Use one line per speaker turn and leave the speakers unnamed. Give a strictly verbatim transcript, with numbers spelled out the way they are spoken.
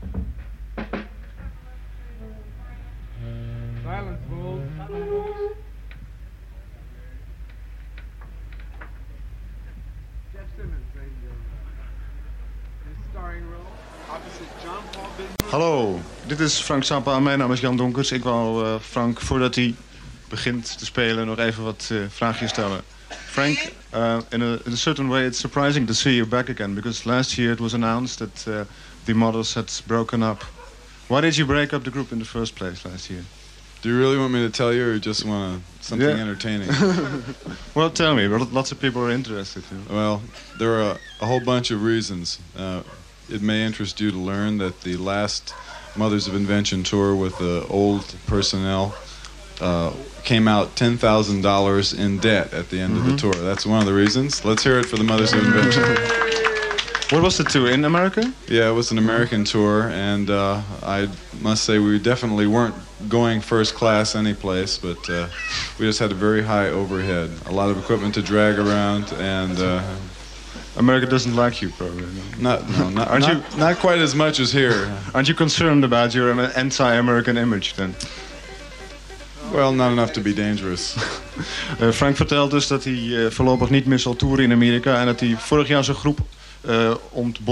Silence, fools. Silence, fools. Jeff Simmons, ladies and gentlemen. His starring role. Opposite John Paul Bismarck.
Hallo, dit is Frank Zappa. Mijn naam is Jan Donkers. Ik wou uh, Frank, voordat hij begint te spelen, nog even wat uh, vraagjes stellen. Frank, uh, in, a, in a certain way it's surprising to see you back again, because last year it was announced that uh, the Models had broken up. Why did you break up the group in the first place last year?
Do you really want me to tell you, or you just want something
Yeah.
entertaining?
Well, tell me. Lots of people are interested. You know?
Well, there are a, a whole bunch of reasons. Uh, it may interest you to learn that the last Mothers of Invention tour with the old personnel uh, came out ten thousand dollars in debt at the end mm-hmm. of the tour. That's one of the reasons. Let's hear it for the Mothers of Invention.
What was the tour, in America?
Yeah, it was an American tour, and uh, I must say we definitely weren't going first class anyplace, but uh, we just had a very high overhead, a lot of equipment to drag around, and uh,
America doesn't like you, probably. No?
not no, not,
Aren't
not,
you
not quite as much as here.
Aren't you concerned about your anti-American image then?
Well, not enough to be dangerous.
uh, Frank vertelt dus dat hij uh, voorlopig niet meer zal toeren in Amerika en dat hij vorig jaar zijn groep uh, ontbonden